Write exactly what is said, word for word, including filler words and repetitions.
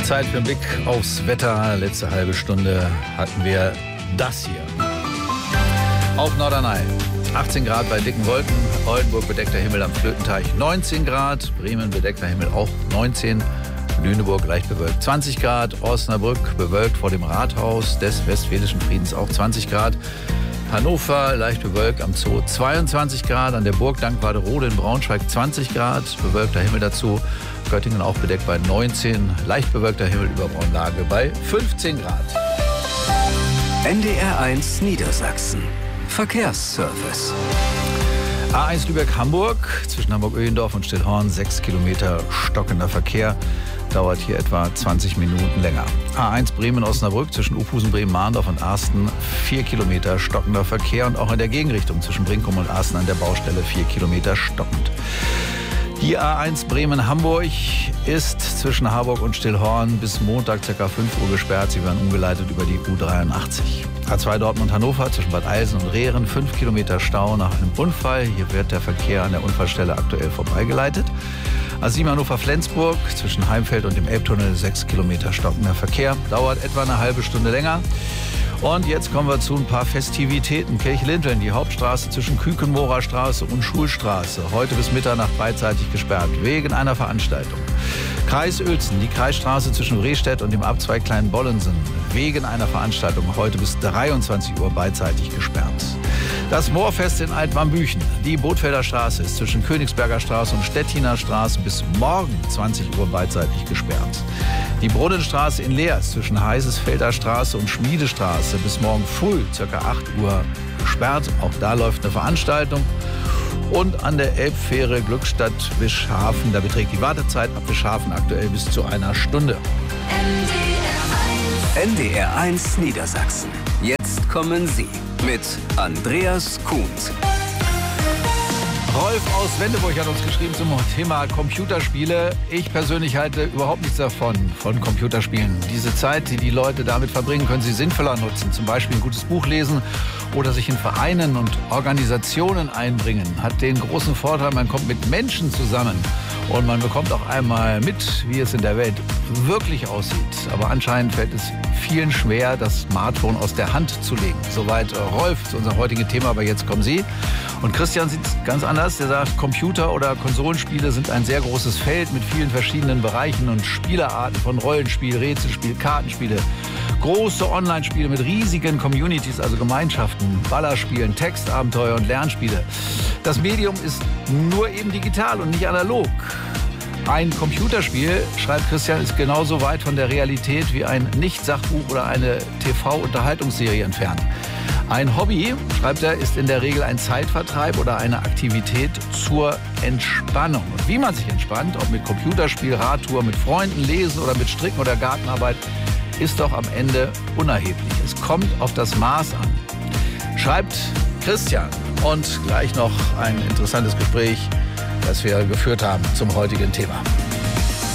Zeit für einen Blick aufs Wetter. Letzte halbe Stunde hatten wir das hier. Auf Norderney achtzehn Grad bei dicken Wolken, Oldenburg bedeckter Himmel am Flötenteich neunzehn Grad, Bremen bedeckter Himmel auch neunzehn, Lüneburg leicht bewölkt zwanzig Grad, Osnabrück bewölkt vor dem Rathaus des Westfälischen Friedens auch zwanzig Grad, Hannover leicht bewölkt am Zoo zweiundzwanzig Grad, an der Burg Dankwarderode in Braunschweig zwanzig Grad, bewölkter Himmel dazu, Göttingen auch bedeckt bei neunzehn, leicht bewölkter Himmel über Braunlage bei fünfzehn Grad. N D R eins Niedersachsen. Verkehrsservice. A eins Lübeck-Hamburg, zwischen Hamburg-Öhlendorf und Stillhorn, sechs Kilometer stockender Verkehr. Dauert hier etwa zwanzig Minuten länger. A eins Bremen-Osnabrück, zwischen Uphusen, Bremen-Mahndorf und Arsten, vier Kilometer stockender Verkehr. Und auch in der Gegenrichtung zwischen Brinkum und Arsten an der Baustelle vier Kilometer stockend. Die A eins Bremen-Hamburg ist zwischen Harburg und Stillhorn bis Montag ca. fünf Uhr gesperrt. Sie werden umgeleitet über die U dreiundachtzig. A zwei Dortmund-Hannover zwischen Bad Eilsen und Rehren, fünf Kilometer Stau nach einem Unfall. Hier wird der Verkehr an der Unfallstelle aktuell vorbeigeleitet. A sieben Hannover-Flensburg zwischen Heimfeld und dem Elbtunnel, sechs Kilometer stockender Verkehr. Dauert etwa eine halbe Stunde länger. Und jetzt kommen wir zu ein paar Festivitäten. Kirchlinteln, die Hauptstraße zwischen Kükenmorer Straße und Schulstraße, heute bis Mitternacht beidseitig gesperrt, wegen einer Veranstaltung. Kreis Uelzen, die Kreisstraße zwischen Rehstedt und dem Abzweig Kleinbollensen, wegen einer Veranstaltung, heute bis dreiundzwanzig Uhr beidseitig gesperrt. Das Moorfest in Altwambüchen, die Bootfelder Straße ist zwischen Königsberger Straße und Stettiner Straße bis morgen zwanzig Uhr beidseitig gesperrt. Die Brunnenstraße in Leers zwischen Heißesfelder Straße und Schmiedestraße bis morgen früh ca. acht Uhr gesperrt. Auch da läuft eine Veranstaltung. Und an der Elbfähre Glückstadt-Wischhafen, da beträgt die Wartezeit ab Wischhafen aktuell bis zu einer Stunde. N D R eins Niedersachsen. Jetzt kommen Sie mit Andreas Kuhns. Rolf aus Wendeburg hat uns geschrieben zum Thema Computerspiele. Ich persönlich halte überhaupt nichts davon, von Computerspielen. Diese Zeit, die die Leute damit verbringen, können sie sinnvoller nutzen. Zum Beispiel ein gutes Buch lesen oder sich in Vereinen und Organisationen einbringen. Hat den großen Vorteil, man kommt mit Menschen zusammen. Und man bekommt auch einmal mit, wie es in der Welt wirklich aussieht. Aber anscheinend fällt es vielen schwer, das Smartphone aus der Hand zu legen. Soweit Rolf zu unserem heutigen Thema, aber jetzt kommen Sie. Und Christian sieht es ganz anders. Der sagt, Computer- oder Konsolenspiele sind ein sehr großes Feld mit vielen verschiedenen Bereichen und Spielerarten von Rollenspiel, Rätselspiel, Kartenspiele, große Online-Spiele mit riesigen Communities, also Gemeinschaften, Ballerspielen, Textabenteuer und Lernspiele. Das Medium ist nur eben digital und nicht analog. Ein Computerspiel, schreibt Christian, ist genauso weit von der Realität wie ein Nicht-Sachbuch oder eine T V-Unterhaltungsserie entfernt. Ein Hobby, schreibt er, ist in der Regel ein Zeitvertreib oder eine Aktivität zur Entspannung. Und wie man sich entspannt, ob mit Computerspiel, Radtour, mit Freunden, Lesen oder mit Stricken oder Gartenarbeit, ist doch am Ende unerheblich. Es kommt auf das Maß an, schreibt Christian. Und gleich noch ein interessantes Gespräch, das wir geführt haben zum heutigen Thema.